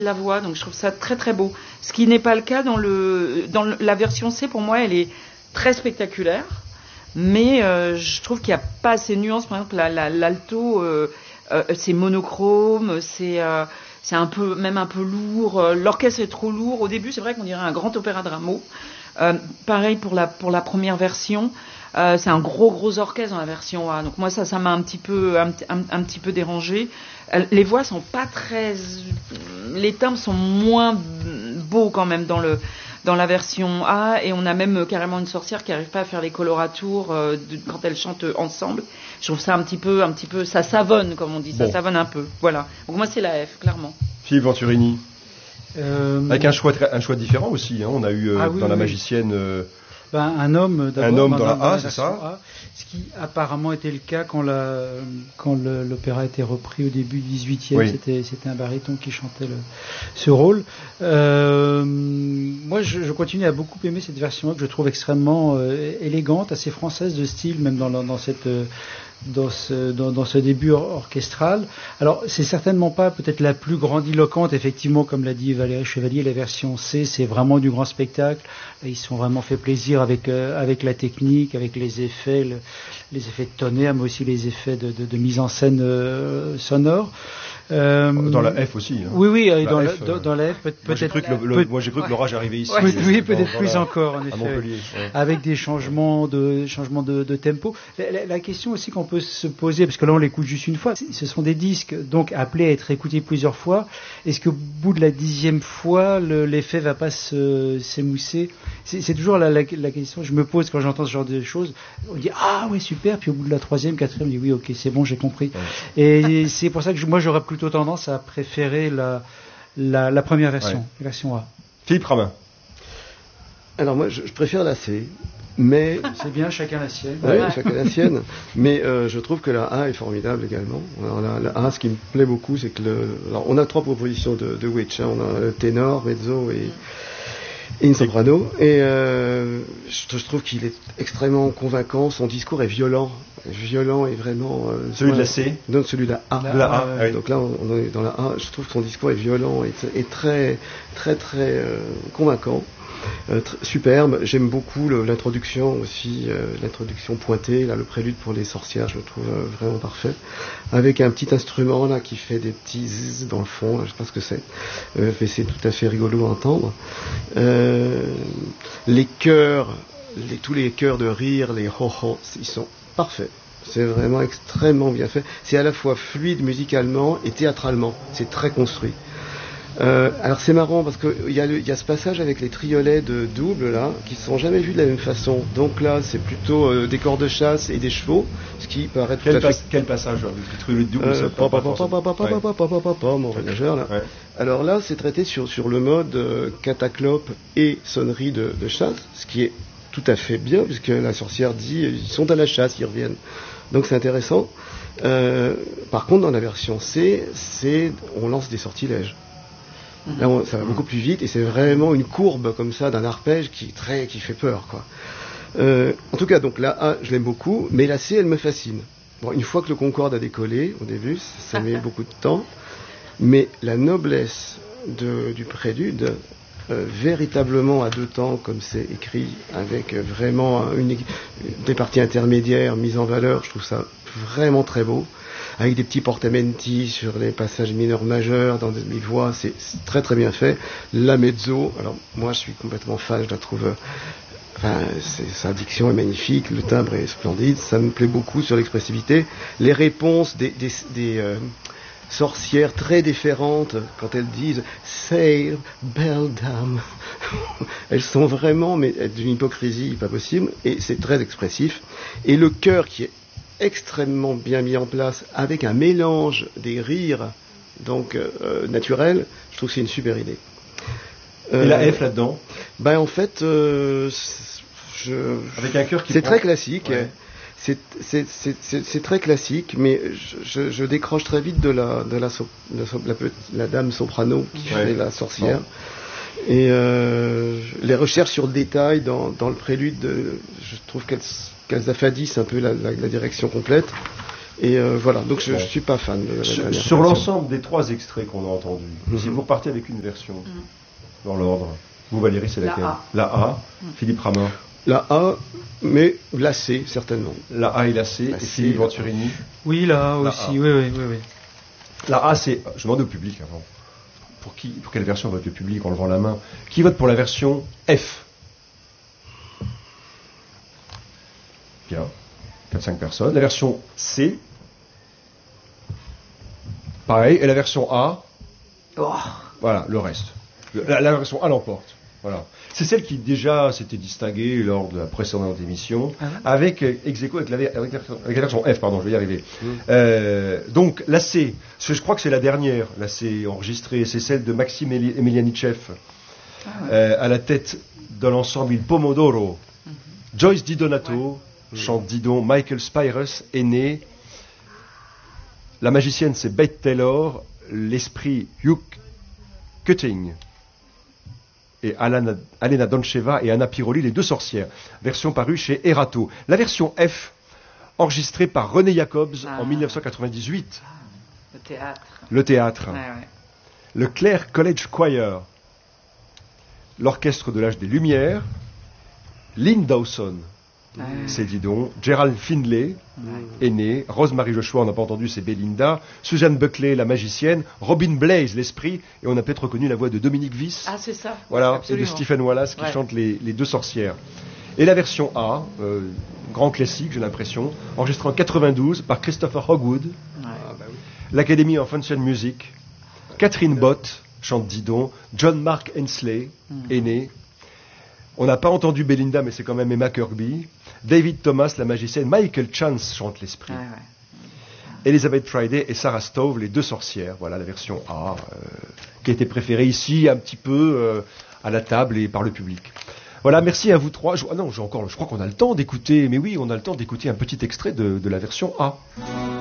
la voix, donc je trouve ça très très beau. Ce qui n'est pas le cas dans la version C. Pour moi, elle est très spectaculaire, mais je trouve qu'il n'y a pas assez de nuances. Par exemple, l'alto, c'est monochrome, c'est un peu lourd. L'orchestre est trop lourd. Au début, c'est vrai qu'on dirait un grand opéra de Rameau. Pareil pour la première version. C'est un gros orchestre dans la version A. Donc moi ça m'a un petit peu dérangé. Les voix sont pas très, les timbres sont moins beaux quand même dans la version A, et on a même carrément une sorcière qui arrive pas à faire les coloratours quand elles chantent ensemble. Je trouve ça un petit peu ça savonne, comme on dit, ça savonne un peu. Voilà. Donc moi c'est la F, clairement. Philippe Venturini. Avec un choix différent aussi, hein. On a eu la magicienne. Un homme d'abord. Un homme dans la A, c'est ça. A, ce qui apparemment était le cas quand l'opéra a été repris au début du XVIIIe. Oui. C'était un baryton qui chantait ce rôle. Moi, je continue à beaucoup aimer cette version que je trouve extrêmement élégante, assez française de style, même dans ce début orchestral. Alors, c'est certainement pas peut-être la plus grandiloquente, effectivement, comme l'a dit Valérie Chevalier. La version C, c'est vraiment du grand spectacle. Ils se sont vraiment fait plaisir avec la technique, avec les effets, les effets de tonnerre, mais aussi les effets de mise en scène sonore. Dans la F aussi. Hein. Oui, dans la F, peut-être. Moi, j'ai cru que l'orage arrivait ici. Oui, peut-être plus encore, en effet. À Montpellier. Ouais. Avec des changements de tempo. La question aussi qu'on peut se poser, parce que là, on l'écoute juste une fois, ce sont des disques, donc appelés à être écoutés plusieurs fois. Est-ce qu'au bout de la 10e fois, l'effet va pas s'émousser? C'est toujours la question que je me pose quand j'entends ce genre de choses. On dit, ah ouais, super, puis au bout de la 3e, 4e, on dit, oui, ok, c'est bon, j'ai compris. Ouais. Et c'est pour ça que moi, j'aurais plutôt tendance à préférer la première version, la version A. Philippe Ramin. Alors moi, je préfère la C, mais... C'est bien, chacun la sienne. Oui, chacun la sienne. Mais je trouve que la A est formidable également. Alors, la A, ce qui me plaît beaucoup, c'est que alors, on a 3 propositions de Witch. Hein. On a le ténor, mezzo et une soprano. Et je trouve qu'il est extrêmement convaincant. Son discours est violent et vraiment... celui de la C? Non, celui de la A. La A, oui. Donc là, on est dans la A. Je trouve que son discours est violent et très, très, très convaincant. Superbe. J'aime beaucoup l'introduction aussi, l'introduction pointée, là, le prélude pour les sorcières, je le trouve vraiment parfait. Avec un petit instrument là qui fait des petits zzz dans le fond, là, je sais pas ce que c'est, mais c'est tout à fait rigolo à entendre. Les chœurs, tous les chœurs de rire, les ho-ho, ils sont parfaits. C'est vraiment extrêmement bien fait. C'est à la fois fluide musicalement et théâtralement. C'est très construit. Alors c'est marrant parce que il y a ce passage avec les triolets de double là qui sont jamais vus de la même façon. Donc là c'est plutôt des corps de chasse et des chevaux, ce qui paraît tout à fait. Quel passage les triolets de double mon voyageur là. Ouais. Alors là c'est traité sur le mode cataclope et sonnerie de chasse, ce qui est tout à fait bien puisque la sorcière dit ils sont à la chasse, ils reviennent. Donc c'est intéressant. Par contre dans la version C, on lance des sortilèges. Là, ça va beaucoup plus vite et c'est vraiment une courbe comme ça d'un arpège qui fait peur, quoi. En tout cas, donc la A, je l'aime beaucoup, mais la C, elle me fascine. Bon, une fois que le Concorde a décollé, au début, ça met beaucoup de temps, mais la noblesse du prélude, véritablement à 2 temps, comme c'est écrit, avec vraiment des parties intermédiaires mises en valeur, je trouve ça vraiment très beau. Avec des petits portamenti sur les passages mineurs majeurs dans des voix, c'est très très bien fait. La mezzo, alors moi je suis complètement fan, je la trouve, sa diction est magnifique, le timbre est splendide, ça me plaît beaucoup sur l'expressivité. Les réponses des sorcières très différentes quand elles disent « Save, belle dame », elles sont vraiment mais d'une hypocrisie pas possible, et c'est très expressif. Et le chœur qui est extrêmement bien mis en place avec un mélange des rires donc naturels, je trouve que c'est une super idée. Et la F là-dedans? En fait, avec un chœur qui c'est très classique. Ouais. C'est très classique, mais je décroche très vite de la dame soprano qui fait la sorcière. Bon. Et les recherches sur le détail dans le prélude, je trouve qu'elles affadissent un peu la direction complète. Et voilà, donc je ne suis pas fan de la sur l'ensemble des 3 extraits qu'on a entendus, si vous repartez avec une version dans l'ordre, vous Valérie, c'est laquelle? La A. Philippe Ramin. La A, mais la C, certainement. La A et la C. Et Philippe Venturini. Oui, la A aussi, oui. La A, c'est... Je demande au public avant. Pour quelle version vote le public en levant la main? Qui vote pour la version F? Bien. 4-5 personnes. La version C. Pareil. Et la version A. Voilà, le reste. La version A l'emporte. Voilà. C'est celle qui déjà s'était distinguée lors de la précédente émission, avec ex aequo avec la version F, pardon, je vais y arriver. Donc la C, je crois que c'est la dernière, la C enregistrée, c'est celle de Maxime Emelianichev, à la tête de l'ensemble Il Pomodoro. Joyce Di Donato chante Didon, Michael Spyrus est né, la magicienne c'est Bette Taylor, l'esprit Hugh Cutting. Et Alena Doncheva et Anna Piroli, les 2 sorcières. Version parue chez Erato. La version F, enregistrée par René Jacobs en 1998. Le théâtre. Le théâtre. Le Clare College Choir. L'orchestre de l'âge des Lumières. Lynn Dawson. C'est Didon. Gerald Findlay est né. Rosemary Joshua, on n'a pas entendu, c'est Belinda. Suzanne Buckley, la magicienne. Robin Blaze, l'esprit. Et on a peut-être reconnu la voix de Dominique Wyss. Ah, c'est ça. Voilà, absolument. Et de Stephen Wallace qui chante les 2 sorcières. Et la version A, grand classique, j'ai l'impression, enregistrée en 92 par Christopher Hogwood. L'Academy of Ancient Music. Catherine Bott chante Didon. John Mark Hensley est né. On n'a pas entendu Belinda, mais c'est quand même Emma Kirkby. David Thomas, la magicienne. Michael Chance chante l'esprit. Elizabeth Friday et Sarah Stove, les 2 sorcières. Voilà la version A, qui a été préférée ici un petit peu à la table et par le public. Voilà, merci à vous 3. Je crois qu'on a le temps d'écouter, mais oui, on a le temps d'écouter un petit extrait de la version A.